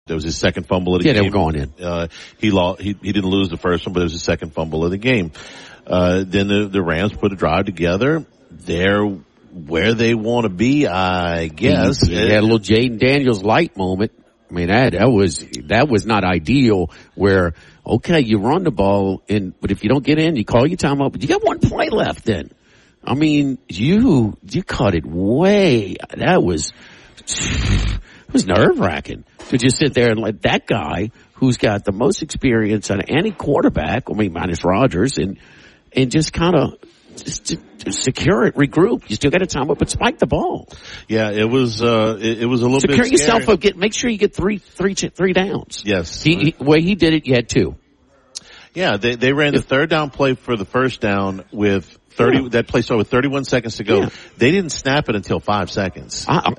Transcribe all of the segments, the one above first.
That was his second fumble of the game. Yeah, they were going in. He didn't lose the first one, but it was his second fumble of the game. Then the Rams put a drive together. They're where they want to be, I guess. He had a little Jaden Daniels light moment. I mean, that was not ideal where, okay, you run the ball but if you don't get in, you call your timeout, but you got one play left then. I mean, you caught it way, it was nerve-wracking to just sit there and let that guy who's got the most experience out of any quarterback, I mean, minus Rodgers, and just kind of just secure it, regroup. You still got a time up, but spike the ball. Yeah, it was a little secure bit yourself scary. up. Make sure you get three downs. Yes. Way he did it, you had two. Yeah, they ran the third down play for the first down with 30. Yeah. That play started with 31 seconds to go. Yeah. They didn't snap it until 5 seconds. I'm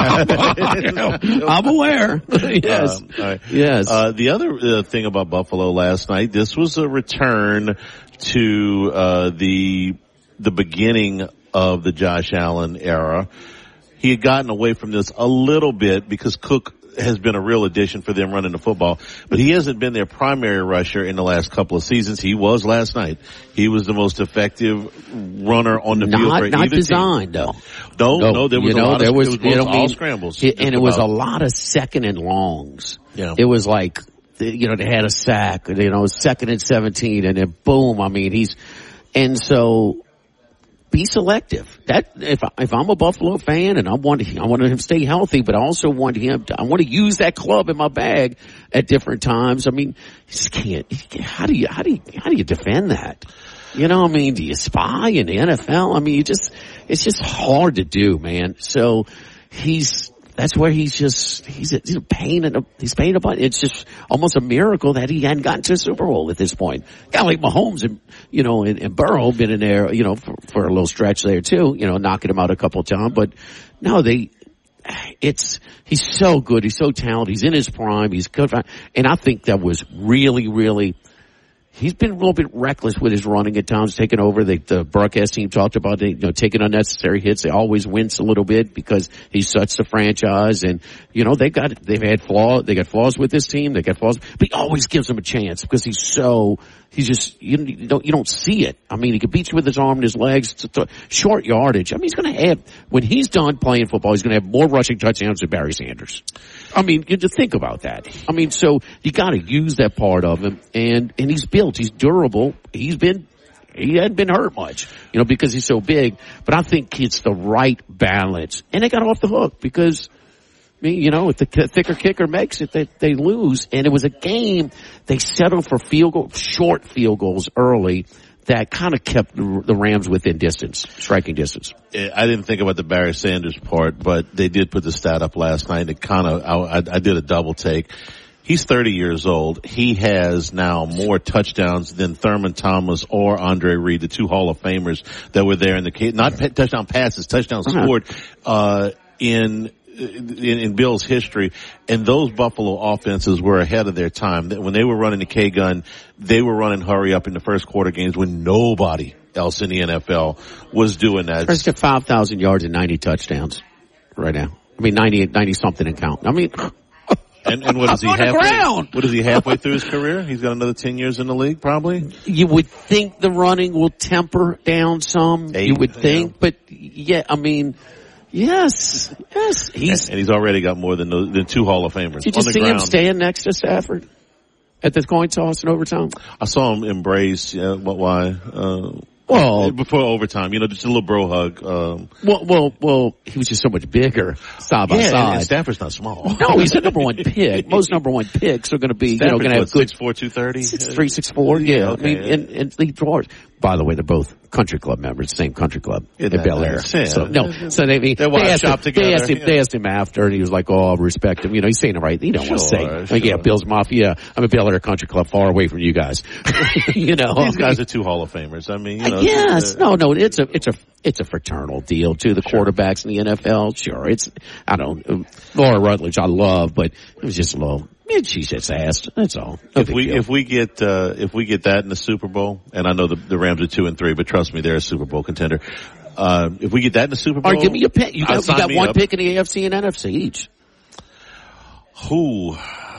aware. Yes. Right. Yes. The other thing about Buffalo last night, this was a return to the beginning of the Josh Allen era. He had gotten away from this a little bit because Cook has been a real addition for them running the football, but he hasn't been their primary rusher in the last couple of seasons. He was last night. He was the most effective runner on the field for either not designed team. though. No, there was a lot of all scrambles. And it was a lot of second and longs. Yeah. It was like, they had a sack, second and 17, and then boom, so be selective. That if I'm a Buffalo fan and I want him to stay healthy, but I also want I want to use that club in my bag at different times. I mean, you just can't. How do you defend that? Do you spy in the NFL? I mean, it's just hard to do, man. So that's where he's a pain in the butt. It's just almost a miracle that he hadn't gotten to a Super Bowl at this point. Kind of like Mahomes and Burrow been in there, for a little stretch there too, knocking him out a couple of times. But no, he's so good. He's so talented. He's in his prime. He's good. And I think that was really, really, he's been a little bit reckless with his running at times, taking over. The broadcast team talked about taking unnecessary hits. They always wince a little bit because he's such the franchise, and they've had flaws. They got flaws with this team. They got flaws, but he always gives them a chance because you don't see it. I mean, he can beat you with his arm and his legs. Short yardage. I mean, he's going to have, when he's done playing football, he's going to have more rushing touchdowns than Barry Sanders. I mean, you just think about that. I mean, so you got to use that part of him, and he's built. He's durable. He hadn't been hurt much, because he's so big. But I think it's the right balance, and they got off the hook because, if the thicker kicker makes it, they lose. And it was a game they settled for short field goals early that kind of kept the Rams within striking distance. I didn't think about the Barry Sanders part, but they did put the stat up last night. It I did a double take. He's 30 years old. He has now more touchdowns than Thurman Thomas or Andre Reed, the two Hall of Famers that were there in the not touchdown passes, touchdowns scored in Bill's history. And those Buffalo offenses were ahead of their time. When they were running the K-gun, they were running hurry up in the first quarter games when nobody else in the NFL was doing that. First to 5,000 yards and 90 touchdowns right now. I mean, 90 something and count. I mean, and what is he halfway through his career? He's got another 10 years in the league, probably. You would think the running will temper down some. You would think, but yeah, I mean, yes. He's already got more than two Hall of Famers. Did you see him stand next to Stafford at the coin toss in overtime? I saw him embrace. Why? Before overtime, just a little bro hug. Well, he was just so much bigger side by side. And Stafford's not small. No, he's a number one pick. Most number one picks are going to be, going to have good 6'4", 230, 6'3", 6'4". Yeah, okay. I mean, and lead drawers. By the way, they're both country club members, same country club in Bel Air. Yeah. So they asked him after, and he was like, "Oh, I respect him." He's saying it right. You don't want to say, "Oh, yeah, Bill's Mafia." I'm a Bel Air country club, far away from you guys. These guys are two Hall of Famers. I mean, yes, no, it's a fraternal deal too. The quarterbacks in the NFL, sure. Laura Rutledge, I love, but it was just a little. She just asked. That's all. If we get that in the Super Bowl, and I know the Rams are 2-3, but trust me, they're a Super Bowl contender. If we get that in the Super Bowl, all right, give me a pick. You got one pick in the AFC and NFC each. Who?